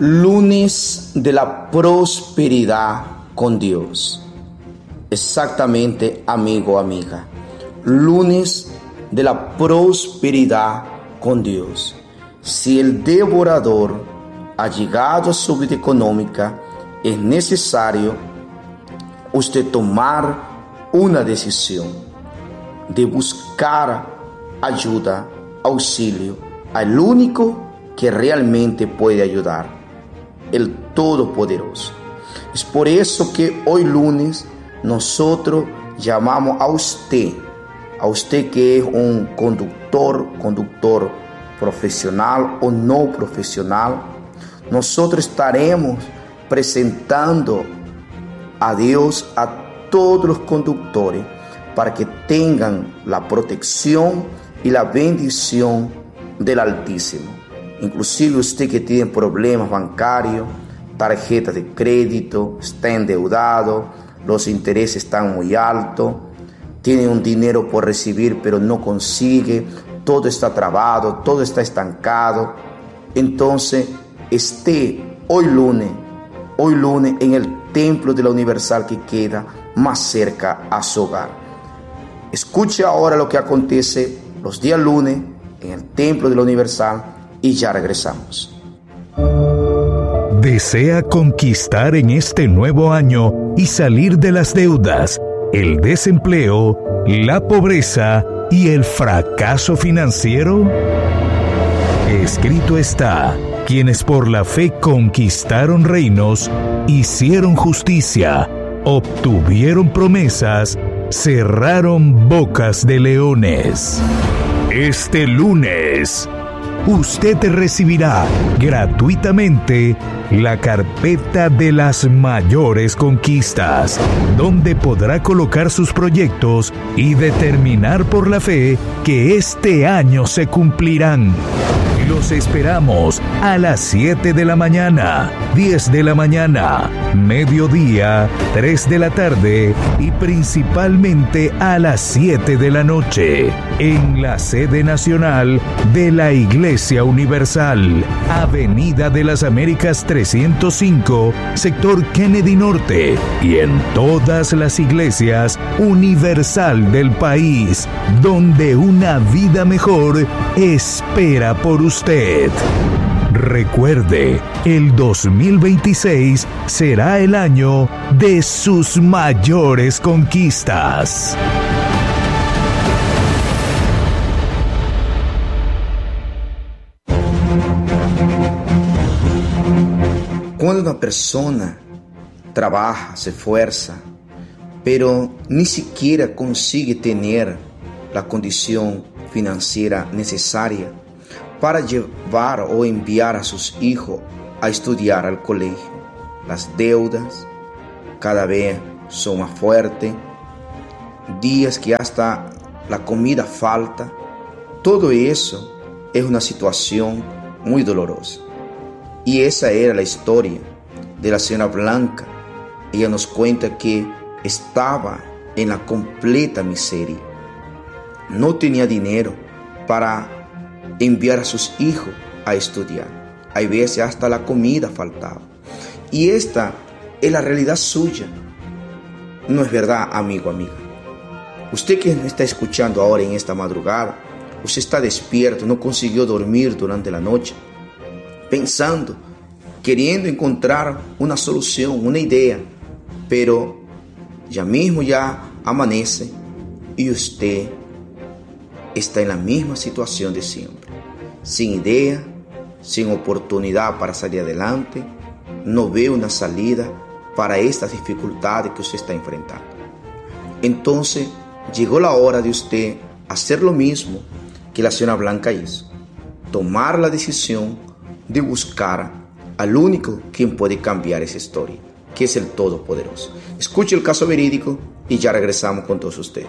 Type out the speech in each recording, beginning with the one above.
Lunes de la prosperidad con Dios. Exactamente, amigo, amiga. Lunes de la prosperidad con Dios. Si el devorador ha llegado a su vida económica, es necesario usted tomar una decisión de buscar ayuda, auxilio al único que realmente puede ayudar, el Todopoderoso. Es por eso que hoy lunes nosotros llamamos a usted que es un conductor profesional o no profesional. Nosotros estaremos presentando a Dios a todos los conductores para que tengan la protección y la bendición del Altísimo. Inclusive usted que tiene problemas bancarios, tarjetas de crédito, está endeudado, los intereses están muy altos, tiene un dinero por recibir pero no consigue, todo está trabado, todo está estancado. Entonces esté hoy lunes en el templo de la Universal que queda más cerca a su hogar. Escuche ahora lo que acontece los días lunes en el templo de la Universal y ya regresamos. ¿Desea conquistar en este nuevo año y salir de las deudas, el desempleo, la pobreza y el fracaso financiero? Escrito está: quienes por la fe conquistaron reinos, hicieron justicia, obtuvieron promesas, cerraron bocas de leones. Este lunes, usted recibirá gratuitamente la carpeta de las mayores conquistas, donde podrá colocar sus proyectos y determinar por la fe que este año se cumplirán. Los esperamos a las 7 de la mañana, 10 de la mañana, mediodía, 3 de la tarde y principalmente a las 7 de la noche en la sede nacional de la Iglesia Universal, Avenida de las Américas 305, sector Kennedy Norte, y en todas las iglesias universal del país, donde una vida mejor espera por usted. Recuerde, el 2026 será el año de sus mayores conquistas. Cuando una persona trabaja, se esfuerza, pero ni siquiera consigue tener la condición financiera necesaria para llevar o enviar a sus hijos a estudiar al colegio, las deudas cada vez son más fuertes, días que hasta la comida falta. Todo eso es una situación muy dolorosa. Y esa era la historia de la señora Blanca. Ella nos cuenta que estaba en la completa miseria. No tenía dinero para enviar a sus hijos a estudiar. Hay veces hasta la comida faltaba. Y esta es la realidad suya. No es verdad, amigo, amiga. Usted que me está escuchando ahora en esta madrugada, usted está despierto, no consiguió dormir durante la noche, pensando, queriendo encontrar una solución, una idea, pero ya mismo ya amanece y usted está en la misma situación de siempre, sin idea, sin oportunidad para salir adelante, no ve una salida para estas dificultades que usted está enfrentando. Entonces llegó la hora de usted hacer lo mismo que la señora Blanca hizo, tomar la decisión de buscar al único quien puede cambiar esa historia, que es el Todopoderoso. Escuche el caso verídico y ya regresamos con todos ustedes.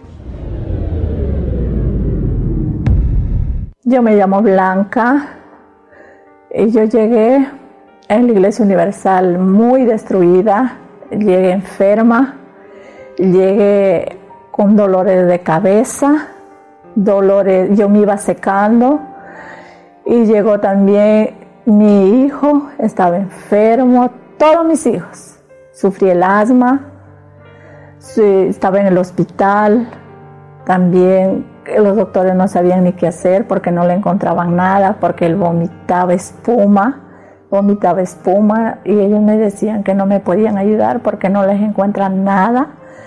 Yo me llamo Blanca y yo llegué en la Iglesia Universal muy destruida, llegué enferma, llegué con dolores de cabeza, yo me iba secando, y llegó también Mi hijo estaba enfermo, todos mis hijos. Sufrí el asma, estaba en el hospital. También los doctores no sabían ni qué hacer porque no le encontraban nada, porque él vomitaba espuma y ellos me decían que no me podían ayudar porque no les encuentran nada.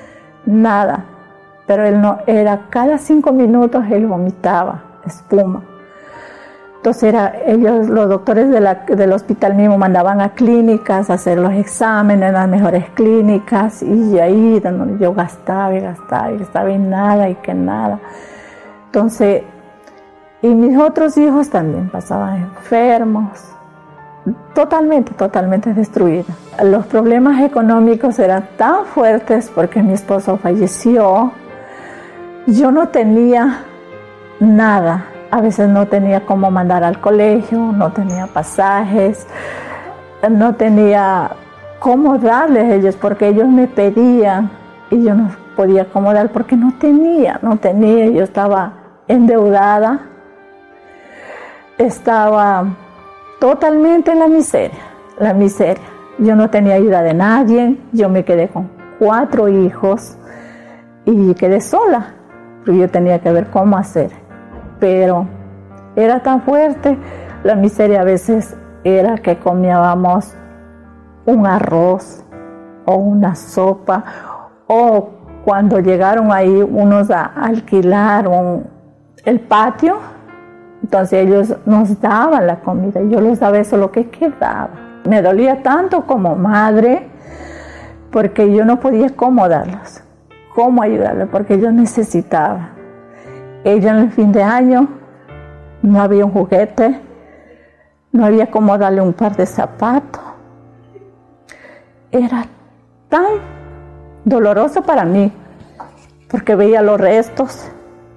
Pero él no, era cada 5 minutos él vomitaba espuma. Entonces los doctores del hospital mismo mandaban a clínicas a hacer los exámenes en las mejores clínicas, y ahí yo gastaba y nada. Entonces, y mis otros hijos también pasaban enfermos, totalmente destruida. Los problemas económicos eran tan fuertes porque mi esposo falleció. Yo no tenía nada. A veces no tenía cómo mandar al colegio, no tenía pasajes, no tenía cómo darles a ellos porque ellos me pedían y yo no podía cómo dar porque no tenía. Yo estaba endeudada, estaba totalmente en la miseria. Yo no tenía ayuda de nadie, yo me quedé con 4 hijos y quedé sola, porque yo tenía que ver cómo hacer. Pero era tan fuerte la miseria, a veces era que comíamos un arroz o una sopa, o cuando llegaron ahí unos a alquilar el patio, entonces ellos nos daban la comida y yo les daba eso lo que quedaba. Me dolía tanto como madre porque yo no podía cómo darlos, cómo ayudarles, porque yo necesitaba. Ella en el fin de año no había un juguete, no había cómo darle un par de zapatos. Era tan doloroso para mí porque veía los restos.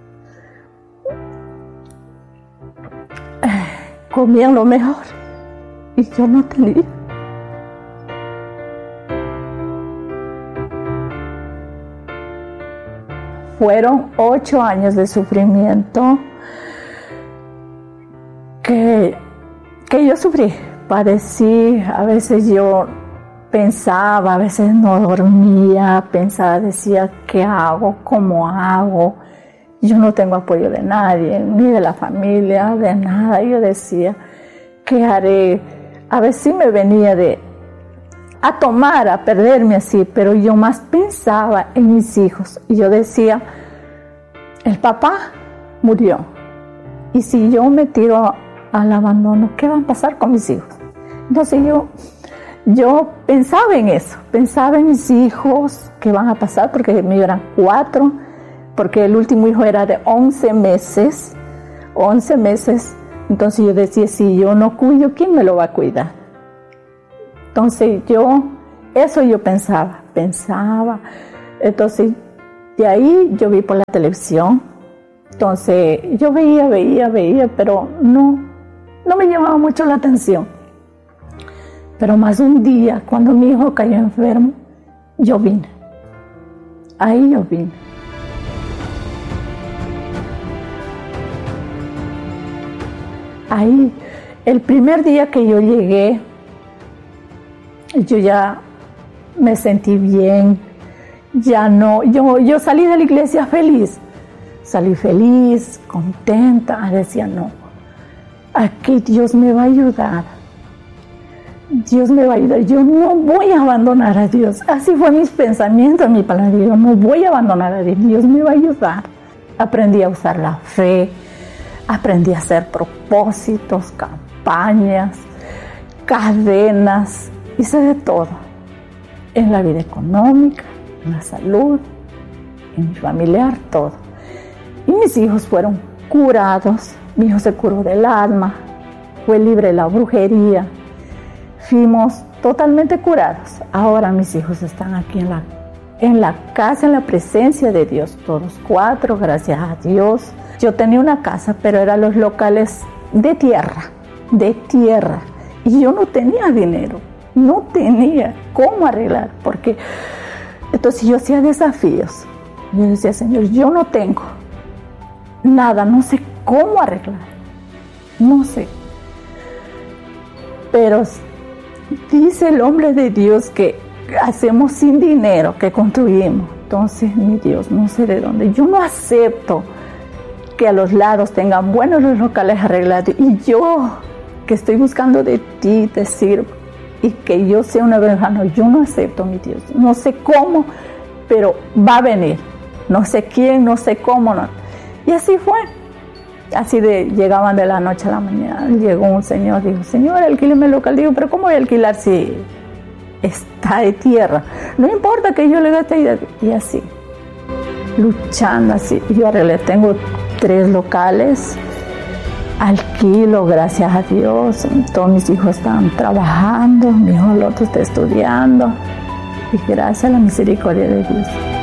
Comían lo mejor y yo no tenía. Fueron 8 años de sufrimiento que yo sufrí, padecí. A veces yo pensaba, a veces no dormía, decía, ¿qué hago? ¿Cómo hago? Yo no tengo apoyo de nadie, ni de la familia, de nada. Yo decía, ¿qué haré? A veces sí me venía a perderme así, pero yo más pensaba en mis hijos. Y yo decía, el papá murió. Y si yo me tiro al abandono, ¿qué va a pasar con mis hijos? Entonces yo pensaba en eso, pensaba en mis hijos, ¿qué van a pasar? Porque me eran 4, porque el último hijo era de 11 meses. Entonces yo decía, si yo no cuido, ¿quién me lo va a cuidar? Entonces eso yo pensaba. Entonces de ahí yo vi por la televisión. Entonces yo veía, pero no me llamaba mucho la atención. Pero más un día, cuando mi hijo cayó enfermo, yo vine. Ahí yo vine. Ahí, el primer día que yo llegué, yo ya me sentí bien. Yo salí de la iglesia feliz. Salí feliz, contenta. Decía, no, aquí Dios me va a ayudar. Dios me va a ayudar. Yo no voy a abandonar a Dios. Así fue mis pensamientos, mi palabra. Yo no voy a abandonar a Dios. Dios me va a ayudar. Aprendí a usar la fe. Aprendí a hacer propósitos, campañas, cadenas. Hice de todo. En la vida económica, en la salud, en mi familiar, todo. Y mis hijos fueron curados. Mi hijo se curó del asma. Fue libre de la brujería. Fuimos totalmente curados. Ahora mis hijos están aquí en la casa, en la presencia de Dios, todos 4, gracias a Dios. Yo tenía una casa, pero eran los locales de tierra. Y yo no tenía dinero, no tenía cómo arreglar, porque entonces yo hacía desafíos. Yo decía, Señor, yo no tengo nada, no sé cómo arreglar, no sé. Pero dice el hombre de Dios que hacemos sin dinero, que construimos. Entonces, mi Dios, no sé de dónde. Yo no acepto que a los lados tengan buenos los locales arreglados. Y yo, que estoy buscando de ti, te sirvo. Y que yo sea una benjano, yo no acepto, mi Dios. No sé cómo, pero va a venir. No sé quién, no sé cómo. No. Y así fue. Así llegaban de la noche a la mañana. Llegó un señor, dijo, señor, alquíleme el local. Digo, pero ¿cómo voy a alquilar si está de tierra? No importa que yo le gaste. Y así, luchando así. Yo arreglé, tengo 3 locales, alquilo, gracias a Dios. Todos mis hijos están trabajando, mi hijo el otro está estudiando. Y gracias a la misericordia de Dios.